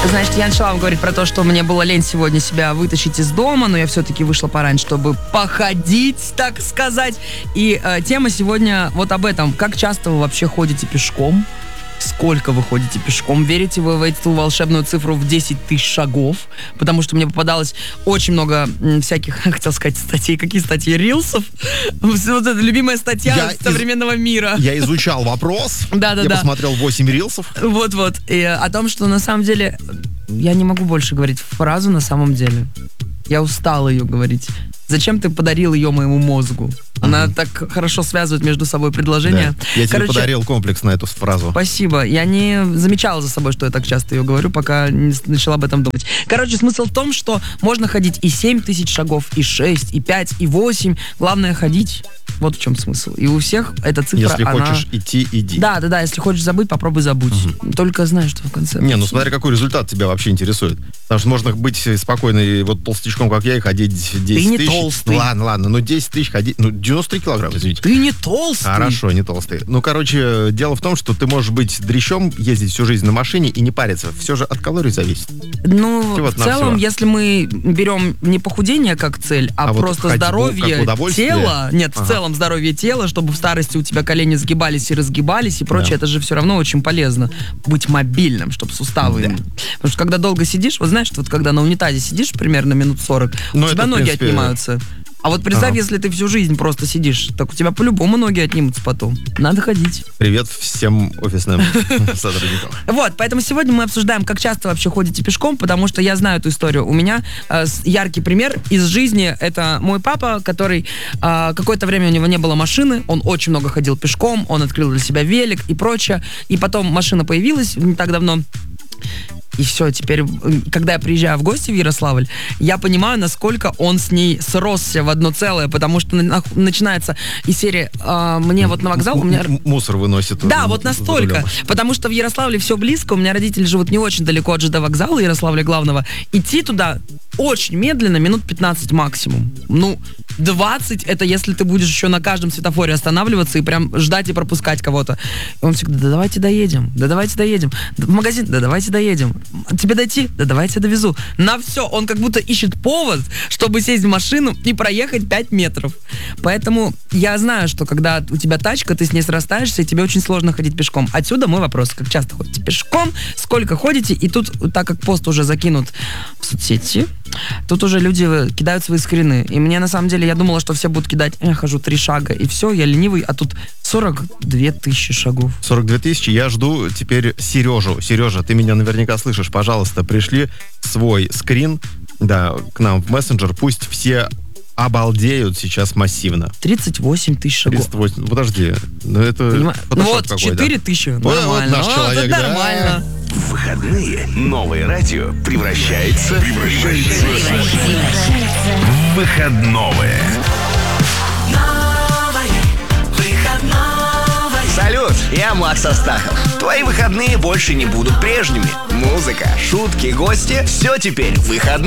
Значит, я начала вам говорить про то, что мне было лень сегодня себя вытащить из дома, но я все-таки вышла пораньше, чтобы походить, так сказать. И тема сегодня вот об этом. Как часто вы вообще ходите пешком? Сколько вы ходите пешком? Верите вы в эту волшебную цифру в 10 тысяч шагов? Потому что мне попадалось очень много всяких, хотел сказать, статей. Какие статьи? Рилсов? Вот это любимая статья современного мира. Я изучал вопрос. Да. Я посмотрел 8 рилсов. Вот. И о том, что на самом деле... Я не могу больше говорить фразу «на самом деле». Я устала ее говорить. Зачем ты подарил ее моему мозгу? Она так хорошо связывает между собой предложения. Да. Я тебе подарил комплекс на эту фразу. Спасибо. Я не замечала за собой, что я так часто ее говорю, пока не начала об этом думать. Короче, смысл в том, что можно ходить и 7 тысяч шагов, и 6, и 5, и 8. Главное ходить. Вот в чем смысл. И у всех эта цифра, если хочешь идти, иди. Да. Если хочешь забыть, попробуй забудь. Только знаешь, что в конце... Не, ну смотри, какой результат тебя вообще интересует. Потому что можно быть спокойной вот толстячком, как я, и ходить 10 тысяч. Ты не толстый. Ладно, ну 10 тысяч ходить... Ну, 93 килограмма, извините. Ты не толстый. Хорошо, не толстый. Ну, короче, дело в том, что ты можешь быть дрищом, ездить всю жизнь на машине и не париться. Все же от калорий зависит. Ну, в целом, если мы берем не похудение как цель, а просто здоровье тела... Нет, в целом здоровье тела, чтобы в старости у тебя колени сгибались и разгибались и прочее, это же все равно очень полезно. Быть мобильным, чтобы суставы... Да. Потому что когда долго сидишь, вот знаешь, вот когда на унитазе сидишь примерно минут 40, у тебя ноги отнимаются. А вот представь, если ты всю жизнь просто сидишь, так у тебя по-любому ноги отнимутся потом. Надо ходить. Привет всем офисным сотрудникам. Вот, поэтому сегодня мы обсуждаем, как часто вообще ходите пешком, потому что я знаю эту историю. У меня яркий пример из жизни. Это мой папа, который какое-то время у него не было машины, он очень много ходил пешком, он открыл для себя велик и прочее. И потом машина появилась не так давно. И все, теперь, когда я приезжаю в гости в Ярославль, я понимаю, насколько он с ней сросся в одно целое, потому что начинается из серии мне вот на вокзал... Мусор выносит. Да, вот настолько. Потому что в Ярославле все близко, у меня родители живут не очень далеко от ЖД вокзала Ярославля главного. Идти туда очень медленно, минут 15 максимум. Ну, 20 это если ты будешь еще на каждом светофоре останавливаться и прям ждать и пропускать кого-то. И он всегда: да давайте доедем. В магазин: да давайте доедем. Тебе дойти? Да давайте довезу. На все. Он как будто ищет повод, чтобы сесть в машину и проехать 5 метров. Поэтому я знаю, что когда у тебя тачка, ты с ней срастаешься, и тебе очень сложно ходить пешком. Отсюда мой вопрос: как часто ходите пешком, сколько ходите? И тут, так как пост уже закинут в соцсети, тут уже люди кидают свои скрины. И мне на самом деле, я думала, что все будут кидать: я хожу 3 шага, и все, я ленивый, а тут 42 тысячи шагов. 42 тысячи. Я жду теперь Сережу. Сережа, ты меня наверняка слышишь. Пожалуйста, пришли свой скрин, к нам в мессенджер. Пусть все обалдеют сейчас массивно. 38 тысяч шагов. 38. Подожди. Ну, это вот 4 тысячи. Нормально. Вот наш человек, это нормально. В выходные новое радио превращается в выходное. Салют, я Макс Астахов. Твои выходные больше не будут прежними. Музыка, шутки, гости — все теперь выходные.